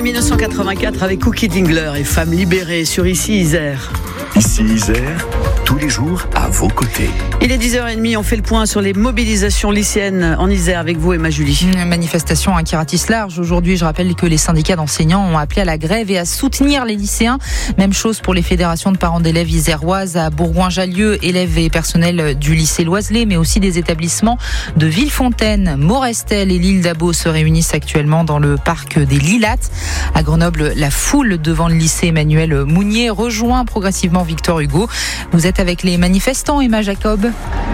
Année 1984 avec Cookie Dingler et Femmes libérées sur Ici Isère. Ici Isère, tous les jours à vos côtés. Il est 10h30, on fait le point sur les mobilisations lycéennes en Isère avec vous, Emma Julie. Une manifestation qui ratisse large. Aujourd'hui, je rappelle que les syndicats d'enseignants ont appelé à la grève et à soutenir les lycéens. Même chose pour les fédérations de parents d'élèves iséroises à Bourgoin-Jallieu, élèves et personnels du lycée Loiselet, mais aussi des établissements de Villefontaine, Morestel et l'île d'Abo se réunissent actuellement dans le parc des Lilates. À Grenoble, la foule devant le lycée Emmanuel Mounier rejoint progressivement Victor Hugo. Vous êtes avec les manifestants, Emma Jacob.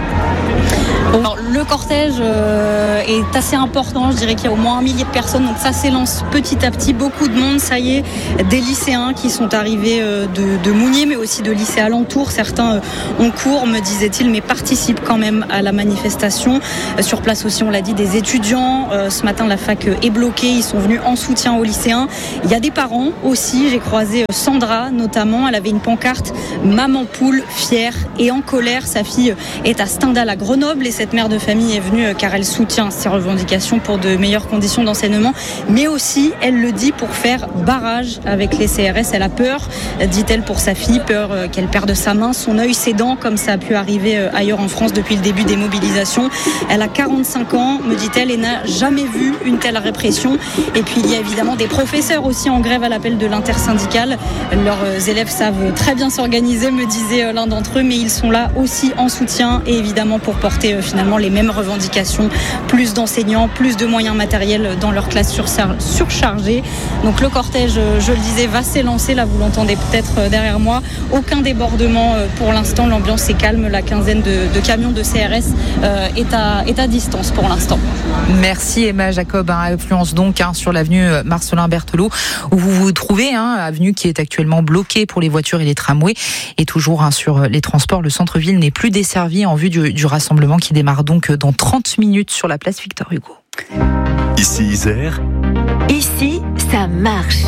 Alors, le cortège est assez important, je dirais qu'il y a au moins 1 millier de personnes, donc ça s'élance petit à petit, beaucoup de monde, ça y est, des lycéens qui sont arrivés de Mounier, mais aussi de lycées alentours. Certains ont cours, me disait-il, mais participent quand même à la manifestation. Sur place aussi, on l'a dit, des étudiants. Ce matin, la fac est bloquée, ils sont venus en soutien aux lycéens. Il y a des parents aussi, j'ai croisé Sandra notamment, elle avait une pancarte « Maman poule, fière et en colère ». Sa fille est à Stendhal à Grenoble et cette mère de famille est venue car elle soutient ses revendications pour de meilleures conditions d'enseignement, mais aussi, elle le dit, pour faire barrage avec les CRS. Elle a peur, dit-elle, pour sa fille, peur qu'elle perde sa main, son œil cédant, comme ça a pu arriver ailleurs en France depuis le début des mobilisations. Elle a 45 ans, me dit-elle, et n'a jamais vu une telle répression. Et puis il y a évidemment des professeurs aussi en grève à l'appel de l'intersyndicale. Leurs élèves savent très bien s'organiser, me disait l'un d'entre eux, mais ils sont là aussi en soutien et évidemment pour porter finalement les mêmes revendications, plus d'enseignants, plus de moyens matériels dans leurs classes surchargées. Donc le cortège, je le disais, va s'élancer, là vous l'entendez peut-être derrière moi, aucun débordement pour l'instant, l'ambiance est calme, la quinzaine de camions de CRS est à distance pour l'instant. Merci Emma Jacob, influence donc sur l'avenue Marcelin Berthelot où vous vous trouvez, avenue qui est actuellement bloquée pour les voitures et les tramways, et toujours sur les transports, le centre-ville n'est plus desservi en vue du rassemblement qui démarre donc dans 30 minutes sur la place Victor Hugo. Ici Isère. Ici, ça marche.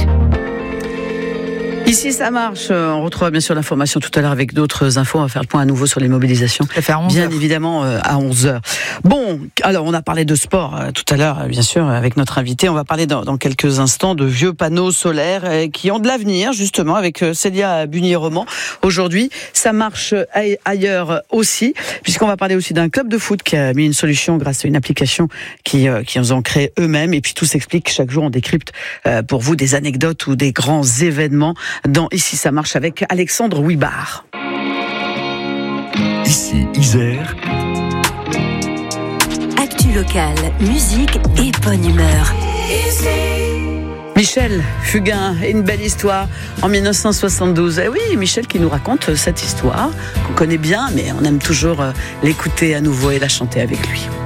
Ici, ça marche. On retrouvera bien sûr l'information tout à l'heure avec d'autres infos. On va faire le point à nouveau sur les mobilisations. Bien évidemment à 11h. Bon, alors on a parlé de sport tout à l'heure, bien sûr, avec notre invité. On va parler dans quelques instants de vieux panneaux solaires qui ont de l'avenir, justement, avec Célia Bunier-Roman. Aujourd'hui, ça marche ailleurs aussi, puisqu'on va parler aussi d'un club de foot qui a mis une solution grâce à une application qu'ils ont créée eux-mêmes. Et puis tout s'explique. Chaque jour, on décrypte pour vous des anecdotes ou des grands événements dans Ici ça marche avec Alexandre Ouibard. Ici Isère. Actu locale, musique et bonne humeur. Michel Fugain et une belle histoire en 1972. Eh oui, Michel qui nous raconte cette histoire qu'on connaît bien, mais on aime toujours l'écouter à nouveau et la chanter avec lui.